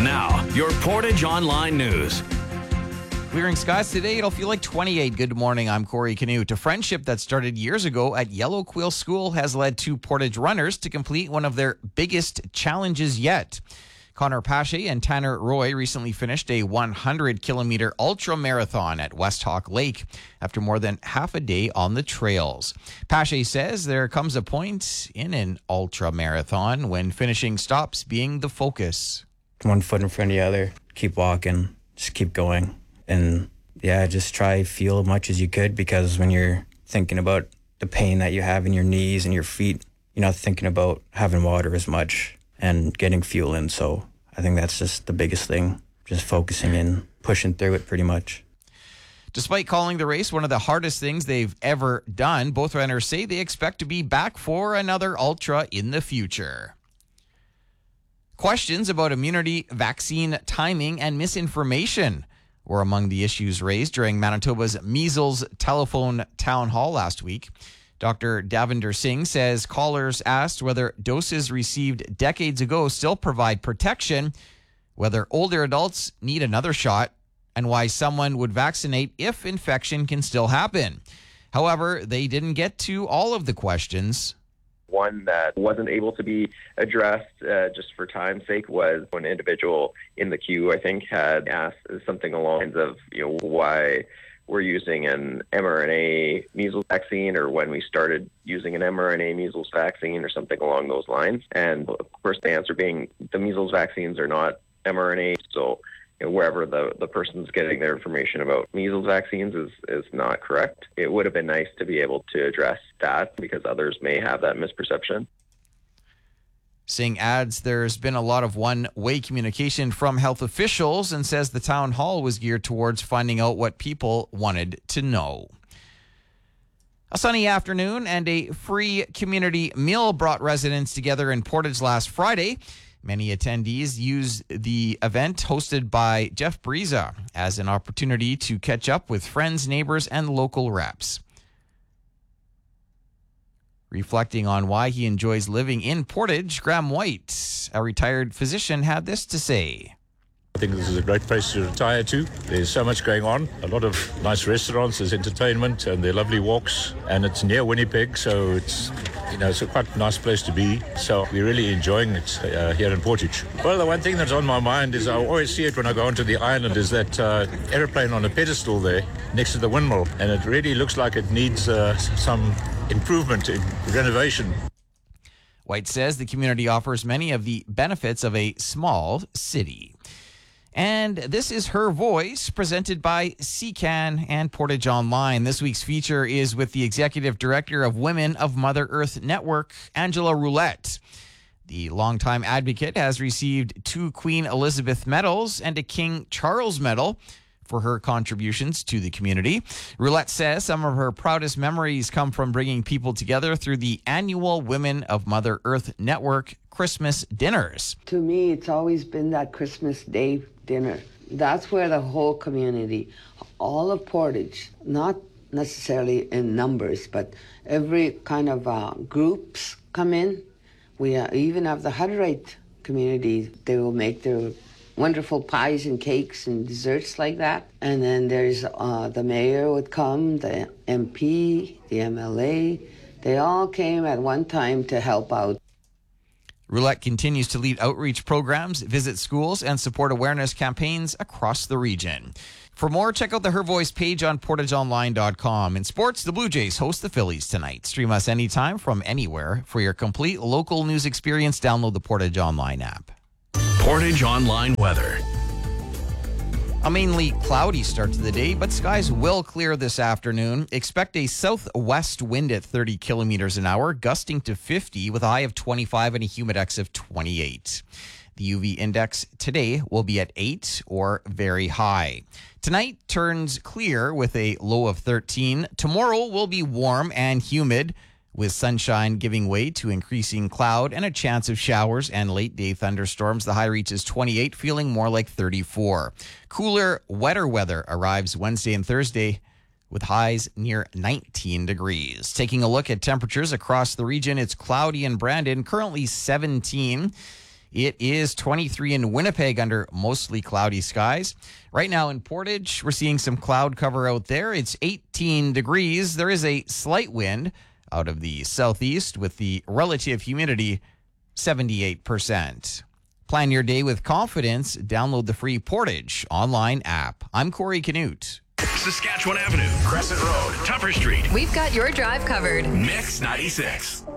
Now, your Portage Online News. Clearing skies today, it'll feel like 28. Good morning, I'm Corey Canute. A friendship that started years ago at Yellow Quill School has led two Portage runners to complete one of their biggest challenges yet. Connor Pache and Tanner Roy recently finished a 100-kilometer ultra marathon at West Hawk Lake after more than half a day on the trails. Pache says there comes a point in an ultra marathon when finishing stops being the focus. One foot in front of the other, keep walking, just keep going. And yeah, just try feel as much as you could, because when you're thinking about the pain that you have in your knees and your feet, you're not thinking about having water as much and getting fuel in. So I think that's just the biggest thing, just focusing in, pushing through it pretty much. Despite calling the race one of the hardest things they've ever done, both runners say they expect to be back for another ultra in the future. Questions about immunity, vaccine timing, and misinformation were among the issues raised during Manitoba's measles telephone town hall last week. Dr. Davinder Singh says callers asked whether doses received decades ago still provide protection, whether older adults need another shot, and why someone would vaccinate if infection can still happen. However, they didn't get to all of the questions. One that wasn't able to be addressed just for time's sake was an individual in the queue, I think, had asked something along the lines of, why we're using an mRNA measles vaccine, or when we started using an mRNA measles vaccine, or something along those lines. And of course, the answer being the measles vaccines are not mRNA. So wherever the person's getting their information about measles vaccines is not correct. It would have been nice to be able to address that, because others may have that misperception. Singh adds there's been a lot of one-way communication from health officials, and says the town hall was geared towards finding out what people wanted to know. A sunny afternoon and a free community meal brought residents together in Portage last Friday. Many attendees used the event hosted by Jeff Briza as an opportunity to catch up with friends, neighbors, and local reps. Reflecting on why he enjoys living in Portage, Graham White, a retired physician, had this to say. I think this is a great place to retire to. There's so much going on, a lot of nice restaurants, there's entertainment, and there are lovely walks, and it's near Winnipeg, so it's a quite nice place to be. So we're really enjoying it here in Portage. Well, the one thing that's on my mind is I always see it when I go onto the island, is that aeroplane on a pedestal there next to the windmill, and it really looks like it needs some improvement in renovation. White says the community offers many of the benefits of a small city. And this is Her Voice, presented by CCAN and Portage Online. This week's feature is with the Executive Director of Women of Mother Earth Network, Angela Roulette. The longtime advocate has received 2 Queen Elizabeth medals and a King Charles medal for her contributions to the community. Roulette says some of her proudest memories come from bringing people together through the annual Women of Mother Earth Network Christmas dinners. To me, it's always been that Christmas Day dinner. That's where the whole community, all of Portage, not necessarily in numbers, but every kind of groups come in. We even have the Hutterite community. They will make their wonderful pies and cakes and desserts like that. And then there's the mayor would come, the MP, the MLA. They all came at one time to help out. Roulette continues to lead outreach programs, visit schools, and support awareness campaigns across the region. For more, check out the Her Voice page on portageonline.com. In sports, the Blue Jays host the Phillies tonight. Stream us anytime from anywhere. For your complete local news experience, download the Portage Online app. Portage Online weather. A mainly cloudy start to the day, but skies will clear this afternoon. Expect a southwest wind at 30 kilometers an hour, gusting to 50 with a high of 25 and a humidex of 28. The UV index today will be at 8 or very high. Tonight turns clear with a low of 13. Tomorrow will be warm and humid, with sunshine giving way to increasing cloud and a chance of showers and late-day thunderstorms. The high reaches 28, feeling more like 34. Cooler, wetter weather arrives Wednesday and Thursday with highs near 19 degrees. Taking a look at temperatures across the region, it's cloudy in Brandon, currently 17. It is 23 in Winnipeg under mostly cloudy skies. Right now in Portage, we're seeing some cloud cover out there. It's 18 degrees. There is a slight wind out of the southeast with the relative humidity 78%. Plan your day with confidence. Download the free Portage online app. I'm Corey Canute. Saskatchewan Avenue, Crescent Road, Tupper Street. We've got your drive covered. Mix 96.